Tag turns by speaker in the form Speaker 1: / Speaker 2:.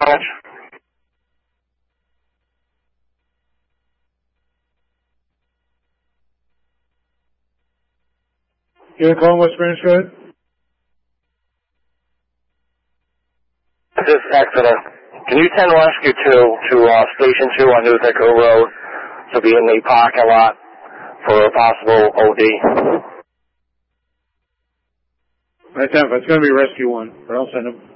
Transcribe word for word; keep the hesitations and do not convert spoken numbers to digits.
Speaker 1: much.
Speaker 2: You want to call West Branch, go ahead?
Speaker 1: This is Exeter. Can you send Rescue two to uh, Station two on New Echo Road to be in the parking lot for a possible O D?
Speaker 2: Right, Tampa. It's going to be Rescue one, but I'll send them.